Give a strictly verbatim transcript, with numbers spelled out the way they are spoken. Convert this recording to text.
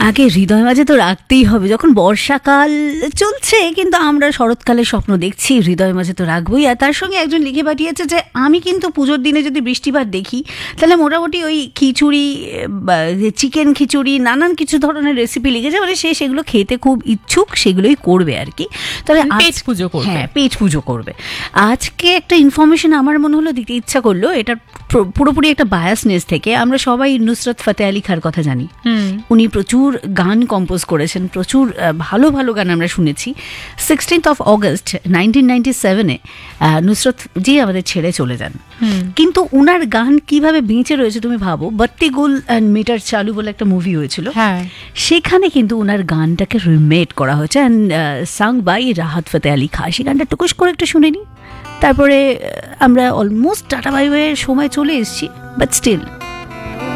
আগে হৃদয় মাঝে তো রাখতেই হবে, যখন বর্ষাকাল চলছে কিন্তু আমরা শরৎকালের স্বপ্ন দেখছি, হৃদয় মাঝে তো রাখবই। আর তার সঙ্গে একজন লিখে পাঠিয়েছে যে আমি কিন্তু পুজোর দিনে যদি বৃষ্টিপাত দেখি তাহলে মোটামুটি ওই খিচুড়ি, চিকেন খিচুড়ি, নানান কিছু ধরনের রেসিপি লিখেছে, মানে সে সেগুলো খেতে খুব ইচ্ছুক, সেগুলোই করবে আর কি। তবে পেট পুজো করবে। হ্যাঁ, পেট পুজো করবে। আজকে একটা ইনফরমেশন আমার মনে হলো দিতে ইচ্ছা করলো, এটা পুরোপুরি একটা বায়াসনেস থেকে। আমরা সবাই নুসরত ফতে আলী খার কথা জানি, উনি প্রচুর গান কম্পোজ করেছেন, প্রচুর ভালো ভালো গান আমরা শুনেছি। Sixteenth of August nineteen ninety সেভেনে নুসরত জি আমাদের ছেড়ে চলে যান, কিন্তু উনার গান কিভাবে বেঁচে রয়েছে তুমি ভাবো। বত্তি গুল অ্যান্ড মিটার চালু বলে একটা মুভি হয়েছিল, সেখানে কিন্তু উনার গানটাকে রিমেক করা হয়েছে অ্যান্ড সাং বাই রাহাত ফতে আলী খা। সেই গানটা টুকুস করে একটু শুনে নি, তারপরে আমরা অলমোস্ট টাটা বাই বাই এর সময় চলে এসেছি, বাট স্টিল